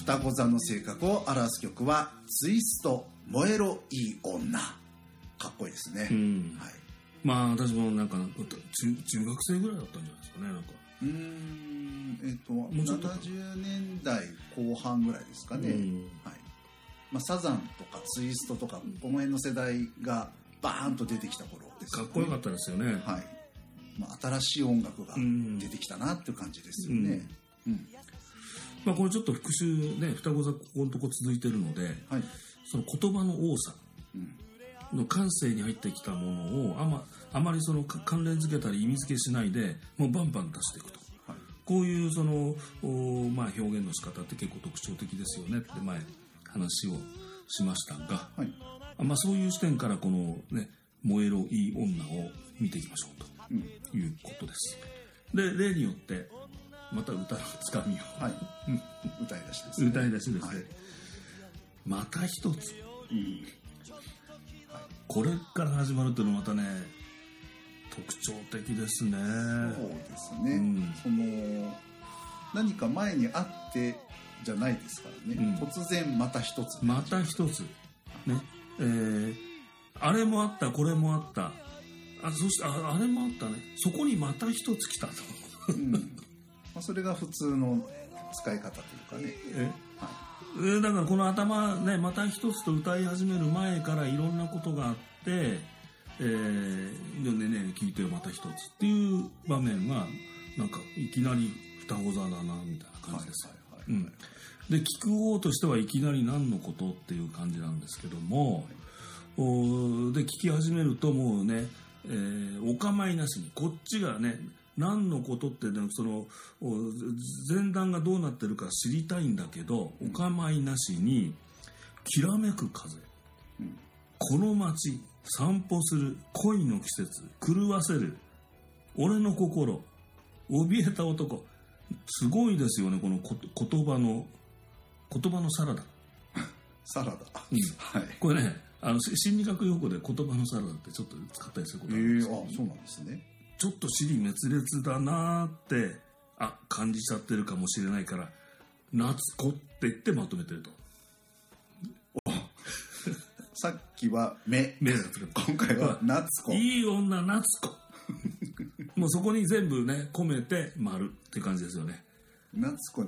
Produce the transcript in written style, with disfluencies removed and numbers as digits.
双子座の性格を表す曲はツイスト燃えろいい女。かっこいいですね、はい、 まあ私もなんか中学生ぐらいだったんじゃないですかね。なんか 70年代後半ぐらいですかね、はい。まあ、サザンとかツイストとかこの辺の世代がバーンと出てきた頃ですよね。 かっこよかったですよね、 はい。まあ、新しい音楽が出てきたなっていう感じですよね、 まあ、これちょっと復習ね、双子座ここのとこ続いてるので、はい、その言葉の多さの感性に入ってきたものをあまりその関連付けたり意味付けしないでもうバンバン出していくと、はい、こういうその、まあ、表現の仕方って結構特徴的ですよねって前話をしましたが、はい、まあ、そういう視点からこのね燃えろいい女を見ていきましょうということです、で例によってまた歌のつかみを、はい、 歌い出しですね。 歌い出しですね、はい、また一つ、はい、これから始まるというのはまたね特徴的ですね。 そうですね、その何か前にあってじゃないですからね、突然また一つまた一つね、あれもあったこれもあった、そしてあれもあったね、そこにまた一つ来たと、 まあ、それが普通の使い方というかね、 はい、だからこの頭ねまた一つと歌い始める前からいろんなことがあって、でね聞いてよまた一つっていう場面はなんかいきなり双子座だなみたいな感じです。で聞く方としてはいきなり何のことっていう感じなんですけども、で聞き始めるともうね、お構いなしにこっちがね何のことって、ね、その前段がどうなってるか知りたいんだけど、お構いなしにきらめく風、この街散歩する恋の季節狂わせる俺の心怯えた男、すごいですよねこの言葉のサラダサラダ、 はい、これね心理学用語で言葉のサラダってちょっと使ったりすることあるんですけど、 そうなんですね。 ちょっと尻滅裂だなって感じちゃってるかもしれないから夏子って言ってまとめてるとさっきは目だった今回は夏子、 いい女夏子もうそこに全部ね込めて丸って感じですよね。 夏子